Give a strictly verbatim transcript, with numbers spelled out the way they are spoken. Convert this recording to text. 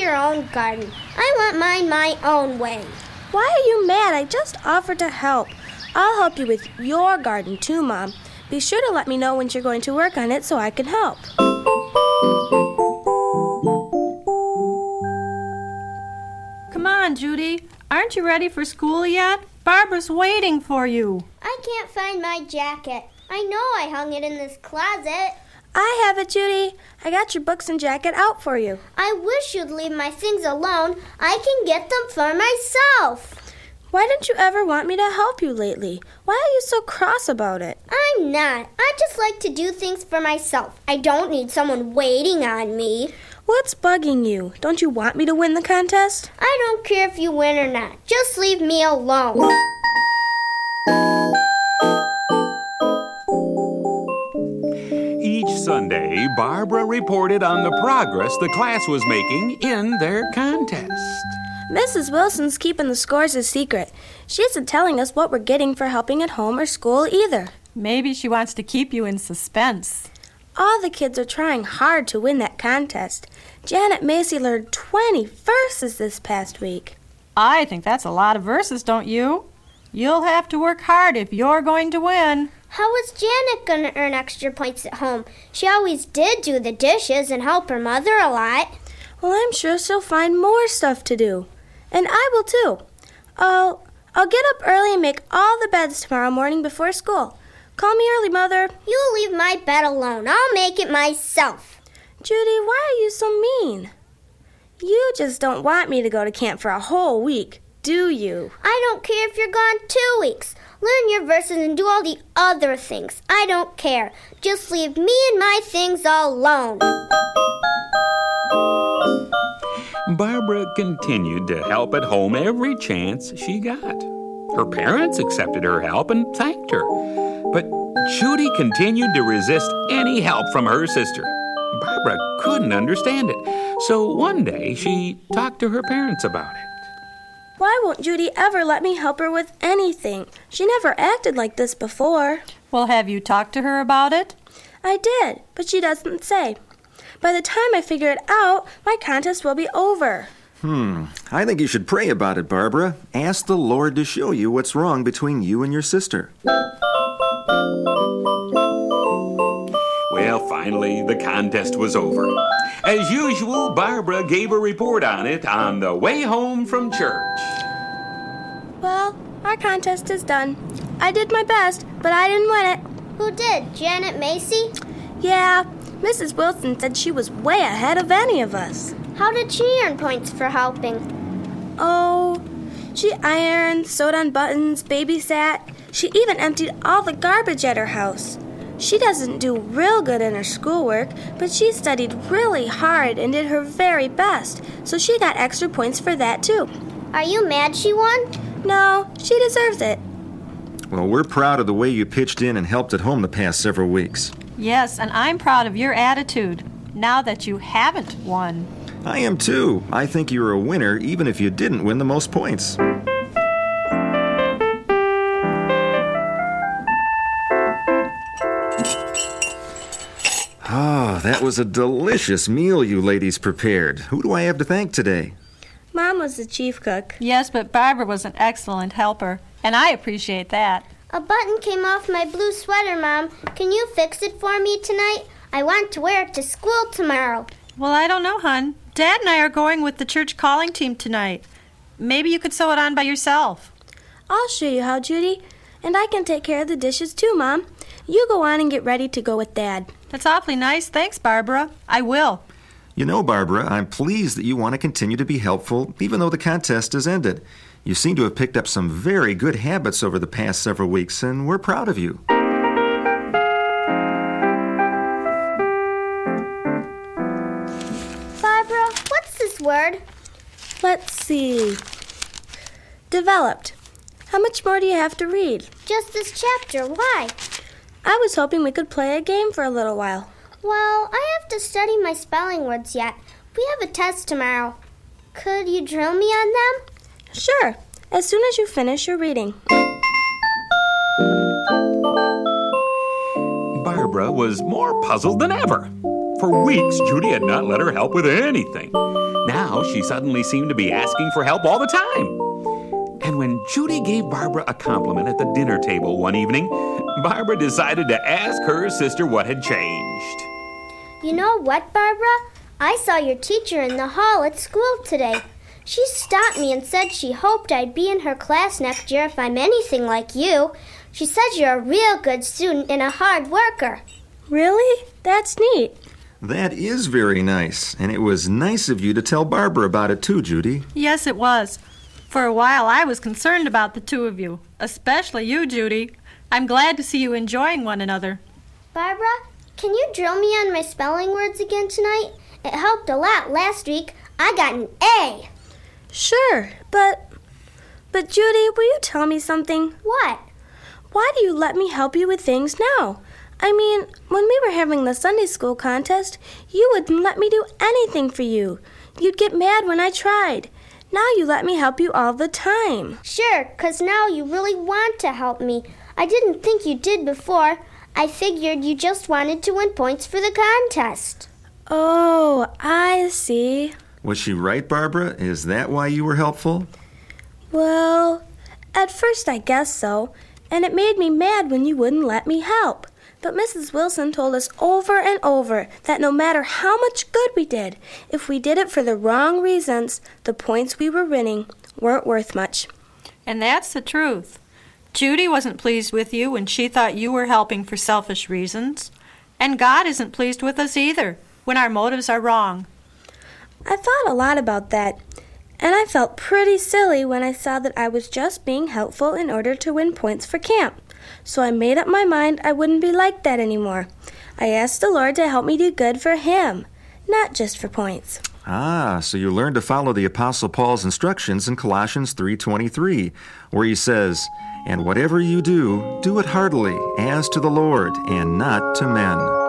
your own garden. I want mine my own way. Why are you mad? I just offered to help. I'll help you with your garden too, Mom. Be sure to let me know when you're going to work on it so I can help. Come on, Judy. Aren't you ready for school yet? Barbara's waiting for you. I can't find my jacket. I know I hung it in this closet. I have it, Judy. I got your books and jacket out for you. I wish you'd leave my things alone. I can get them for myself. Why don't you ever want me to help you lately? Why are you so cross about it? I'm not. I just like to do things for myself. I don't need someone waiting on me. What's bugging you? Don't you want me to win the contest? I don't care if you win or not. Just leave me alone. Each Sunday, Barbara reported on the progress the class was making in their contest. Missus Wilson's keeping the scores a secret. She isn't telling us what we're getting for helping at home or school either. Maybe she wants to keep you in suspense. All the kids are trying hard to win that contest. Janet Macy learned twenty verses this past week. I think that's a lot of verses, don't you? You'll have to work hard if you're going to win. How is Janet going to earn extra points at home? She always did do the dishes and help her mother a lot. Well, I'm sure she'll find more stuff to do. And I will too. I'll, I'll get up early and make all the beds tomorrow morning before school. Call me early, Mother. You leave my bed alone. I'll make it myself. Judy, why are you so mean? You just don't want me to go to camp for a whole week, do you? I don't care if you're gone two weeks. Learn your verses and do all the other things. I don't care. Just leave me and my things alone. Barbara continued to help at home every chance she got. Her parents accepted her help and thanked her. But Judy continued to resist any help from her sister. Barbara couldn't understand it. So one day she talked to her parents about it. Why won't Judy ever let me help her with anything? She never acted like this before. Well, have you talked to her about it? I did, but she doesn't say. By the time I figure it out, my contest will be over. Hmm. I think you should pray about it, Barbara. Ask the Lord to show you what's wrong between you and your sister. Well, finally, the contest was over. As usual, Barbara gave a report on it on the way home from church. Well, our contest is done. I did my best, but I didn't win it. Who did? Janet Macy? Yeah, Missus Wilson said she was way ahead of any of us. How did she earn points for helping? Oh, she ironed, sewed on buttons, babysat. She even emptied all the garbage at her house. She doesn't do real good in her schoolwork, but she studied really hard and did her very best, so she got extra points for that too. Are you mad she won? No, she deserves it. Well, we're proud of the way you pitched in and helped at home the past several weeks. Yes, and I'm proud of your attitude, now that you haven't won. I am too. I think you're a winner even if you didn't win the most points. Ah, that was a delicious meal you ladies prepared. Who do I have to thank today? Mom was the chief cook. Yes, but Barbara was an excellent helper, and I appreciate that. A button came off my blue sweater, Mom. Can you fix it for me tonight? I want to wear it to school tomorrow. Well, I don't know, hon. Dad and I are going with the church calling team tonight. Maybe you could sew it on by yourself. I'll show you how, Judy. And I can take care of the dishes too, Mom. You go on and get ready to go with Dad. That's awfully nice. Thanks, Barbara. I will. You know, Barbara, I'm pleased that you want to continue to be helpful, even though the contest has ended. You seem to have picked up some very good habits over the past several weeks, and we're proud of you. Barbara, what's this word? Let's see. Developed. How much more do you have to read? Just this chapter. Why? I was hoping we could play a game for a little while. Well, I have to study my spelling words yet. We have a test tomorrow. Could you drill me on them? Sure, as soon as you finish your reading. Barbara was more puzzled than ever. For weeks, Judy had not let her help with anything. Now now she suddenly seemed to be asking for help all the time. And when Judy gave Barbara a compliment at the dinner table one evening, Barbara decided to ask her sister what had changed. You know what, Barbara? I saw your teacher in the hall at school today. She stopped me and said she hoped I'd be in her class next year if I'm anything like you. She said you're a real good student and a hard worker. Really? That's neat. That is very nice, and it was nice of you to tell Barbara about it too, Judy. Yes, it was. For a while, I was concerned about the two of you, especially you, Judy. I'm glad to see you enjoying one another. Barbara, can you drill me on my spelling words again tonight? It helped a lot last week. I got an A. Sure, but... But, Judy, will you tell me something? What? Why do you let me help you with things now? I mean, when we were having the Sunday school contest, you wouldn't let me do anything for you. You'd get mad when I tried. Now you let me help you all the time. Sure, 'cause now you really want to help me. I didn't think you did before. I figured you just wanted to win points for the contest. Oh, I see. Was she right, Barbara? Is that why you were helpful? Well, at first I guess so, and it made me mad when you wouldn't let me help. But Missus Wilson told us over and over that no matter how much good we did, if we did it for the wrong reasons, the points we were winning weren't worth much. And that's the truth. Judy wasn't pleased with you when she thought you were helping for selfish reasons. And God isn't pleased with us either when our motives are wrong. I thought a lot about that, and I felt pretty silly when I saw that I was just being helpful in order to win points for camp. So I made up my mind I wouldn't be like that anymore. I asked the Lord to help me do good for Him, not just for points. Ah, so you learned to follow the Apostle Paul's instructions in Colossians three twenty-three, where he says, "And whatever you do, do it heartily, as to the Lord, and not to men."